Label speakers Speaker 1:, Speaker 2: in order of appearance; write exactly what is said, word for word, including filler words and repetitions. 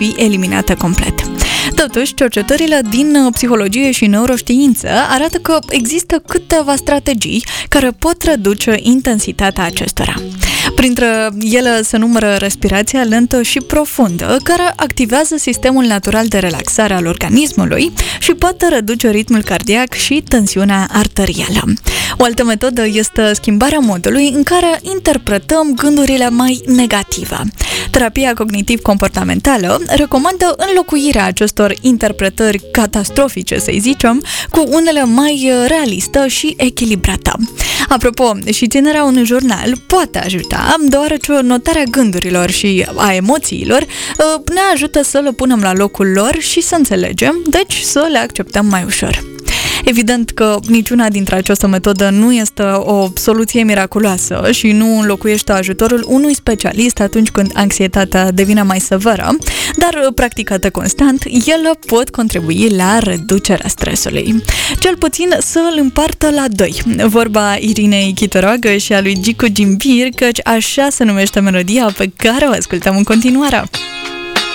Speaker 1: fi eliminată complet. Totuși, cercetările din psihologie și neuroștiință arată că există câteva strategii care pot reduce intensitatea acestora. Printre ele se numără respirația lentă și profundă, care activează sistemul natural de relaxare al organismului și poate reduce ritmul cardiac și tensiunea arterială. O altă metodă este schimbarea modului în care interpretăm gândurile mai negative. Terapia cognitiv-comportamentală recomandă înlocuirea acestor interpretări catastrofice, să zicem, cu unele mai realistă și echilibrată. Apropo, și ținerea unui jurnal poate ajuta, deoarece notarea gândurilor și a emoțiilor ne ajută să le punem la locul lor și să înțelegem, deci să le acceptăm mai ușor. Evident că niciuna dintre această metodă nu este o soluție miraculoasă și nu înlocuiește ajutorul unui specialist atunci când anxietatea devine mai severă, dar practicate constant, ele pot contribui la reducerea stresului. Cel puțin să îl împartă la doi. Vorba Irinei Chitoroagă și a lui Gicu Gimbir, căci așa se numește melodia pe care o ascultăm în continuare.